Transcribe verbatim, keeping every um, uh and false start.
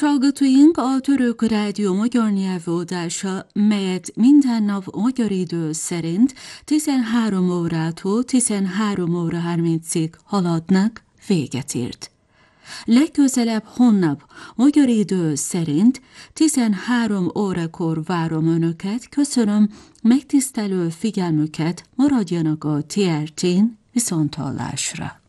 hallgatóink, a Török Rádió magyar nyelvóadása, melyet minden nap magyar idő szerint tizenhárom órától tizenhárom óra harmincig haladnak, véget ért. Legközelebb holnap magyar idő szerint tizenhárom órakor várom Önöket, köszönöm megtisztelő figyelmüket, maradjanak a té er tén, viszonthallásra.